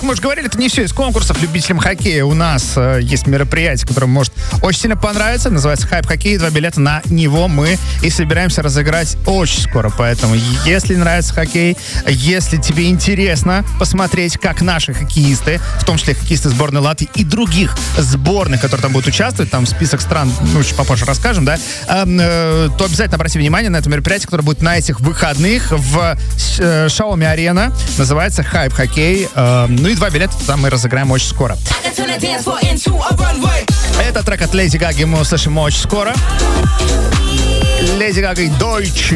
как мы уже говорили, это не все из конкурсов любителям хоккея. У нас есть мероприятие, которое может очень сильно понравиться. Называется «Хайп хоккей». 2 билета на него мы и собираемся разыграть очень скоро. Поэтому, если нравится хоккей, если тебе интересно посмотреть, как наши хоккеисты, в том числе хоккеисты сборной Латвии и других сборных, которые там будут участвовать, там список стран, чуть попозже расскажем, да, то обязательно обрати внимание на это мероприятие, которое будет на этих выходных в Xiaomi Arena. Называется «Хайп хоккей». И 2 билета там мы разыграем очень скоро. Это трек от Леди Гаги мы услышим очень скоро. Леди Гага и Deutsch.